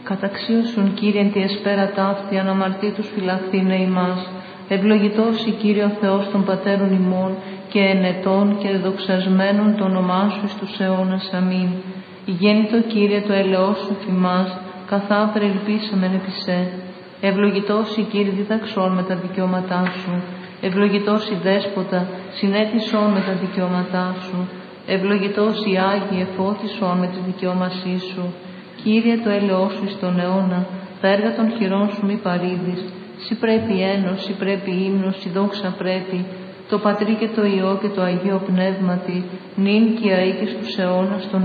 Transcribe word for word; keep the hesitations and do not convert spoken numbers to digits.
Καταξίωσον, Κύριε, εν τη εσπέρα ταύτη, αναμαρτήτους φυλαχθήνε ημάς. Ευλογητός η Κύριε Θεός των πατέρων ημών, και ενετών και δοξασμένων το όνομά σου εις τους αιώνας. Αμήν. Γέννητο, Κύριε, το έλεος σου θυμάς, καθάπερ ελπίσαμεν επί σε. Ευλογητός η Κύριε, διδαξών με τα δικαιώματά σου. Ευλογητός η Δέσποτα, συνέτησόν με τα δικαιώματά σου. Ευλογητός η Άγιε, φώτισόν με τη δικαιώμασή σου. Κύριε, το έλεος σου εις τον αιώνα, τα έργα των χειρών σου μη παρήδεις. Συ πρέπει ένος, συ πρέπει ύμνος, συ δόξα πρέπει, το Πατρί και το Υιό και το Αγίο Πνεύματι, νυν και αεί και στους αιώνας των